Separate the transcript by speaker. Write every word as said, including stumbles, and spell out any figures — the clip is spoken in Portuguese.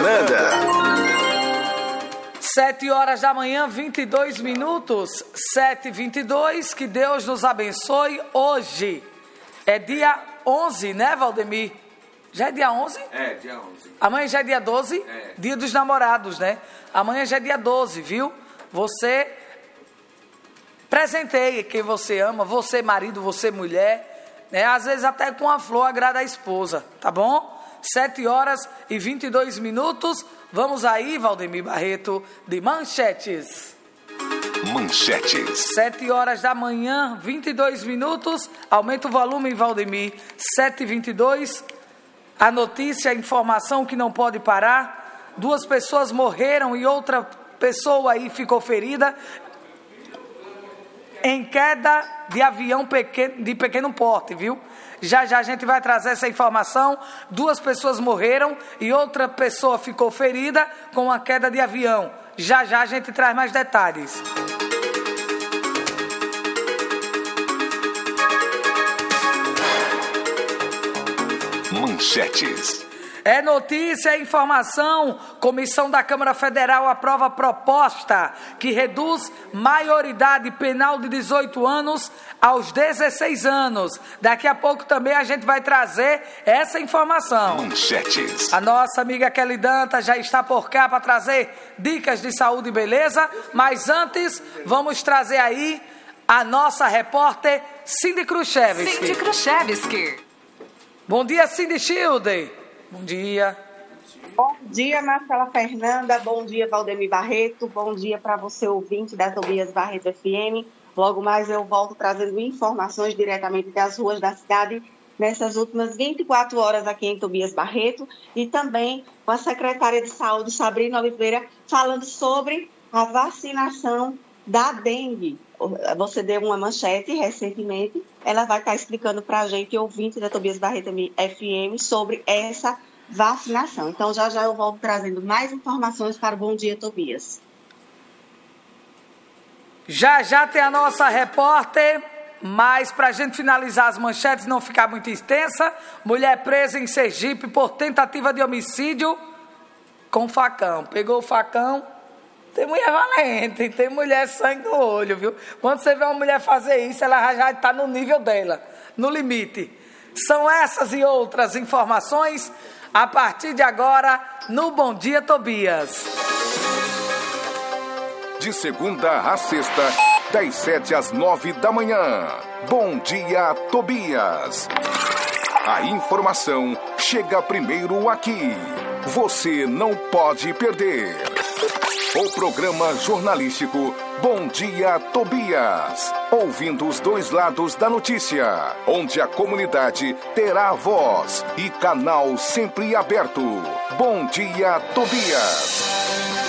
Speaker 1: Fernanda.
Speaker 2: Sete horas da manhã, vinte e dois minutos, sete e vinte e dois, que Deus nos abençoe. Hoje é dia onze, né, Valdemir? Já é dia onze?
Speaker 3: É, dia onze.
Speaker 2: Amanhã já é dia doze?
Speaker 3: É.
Speaker 2: Dia dos namorados, né? Amanhã já é dia doze, viu? Você presenteie quem você ama, você marido, você mulher, né? Às vezes até com a flor agrada a esposa, tá bom? Sete horas e vinte e dois minutos. Vamos aí, Valdemir Barreto, de manchetes.
Speaker 1: Manchetes.
Speaker 2: Sete horas da manhã, vinte e dois minutos. Aumenta o volume, Valdemir. Sete e vinte e dois. A notícia, a informação que não pode parar. Duas pessoas morreram e outra pessoa aí ficou ferida em queda de avião pequeno, de pequeno porte, viu? Já já a gente vai trazer essa informação. Duas pessoas morreram e outra pessoa ficou ferida com a queda de avião. Já já a gente traz mais detalhes.
Speaker 1: Manchetes.
Speaker 2: É notícia, é informação. Comissão da Câmara Federal aprova proposta que reduz maioridade penal de dezoito anos aos dezesseis anos. Daqui a pouco também a gente vai trazer essa informação.
Speaker 1: Manchetes.
Speaker 2: A nossa amiga Kelly Danta já está por cá para trazer dicas de saúde e beleza. Mas antes, vamos trazer aí a nossa repórter Cindy Kruszewski.
Speaker 4: Cindy Kruszewski.
Speaker 2: Bom dia, Cindy Schilder. Bom dia.
Speaker 5: Bom dia, Marcela Fernanda. Bom dia, Valdemir Barreto. Bom dia para você, ouvinte da Tobias Barreto F M. Logo mais eu volto trazendo informações diretamente das ruas da cidade nessas últimas vinte e quatro horas aqui em Tobias Barreto e também com a secretária de Saúde, Sabrina Oliveira, falando sobre a vacinação da dengue. Você deu uma manchete recentemente, ela vai estar explicando para a gente, ouvinte da Tobias Barreto F M, sobre essa vacinação. Então, já já eu volto trazendo mais informações para o Bom Dia, Tobias.
Speaker 2: Já já tem a nossa repórter, mas para a gente finalizar as manchetes, não ficar muito extensa, mulher presa em Sergipe por tentativa de homicídio com facão. Pegou o facão. Tem mulher valente, tem mulher sangue no olho, viu? Quando você vê uma mulher fazer isso, ela já está no nível dela, no limite. São essas e outras informações a partir de agora no Bom Dia, Tobias.
Speaker 1: De segunda a sexta, das sete às nove da manhã. Bom Dia, Tobias. A informação chega primeiro aqui. Você não pode perder. O programa jornalístico Bom Dia, Tobias. Ouvindo os dois lados da notícia, onde a comunidade terá voz e canal sempre aberto. Bom Dia, Tobias.